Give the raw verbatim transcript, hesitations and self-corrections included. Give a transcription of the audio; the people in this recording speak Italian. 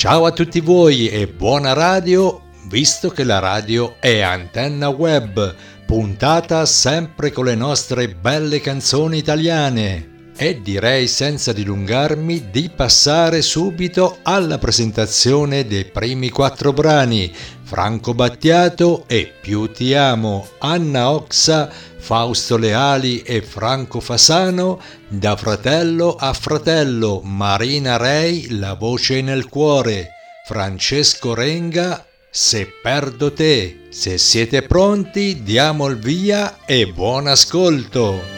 Ciao a tutti voi e buona radio, visto che la radio è Antenna Web, puntata sempre con le nostre belle canzoni italiane. E direi senza dilungarmi di passare subito alla presentazione dei primi quattro brani: Franco Battiato e Più ti amo, Anna Oxa, Fausto Leali e Franco Fasano, Da fratello a fratello, Marina Rei, La voce nel cuore, Francesco Renga, Se perdo te. Se siete pronti, diamo il via e buon ascolto!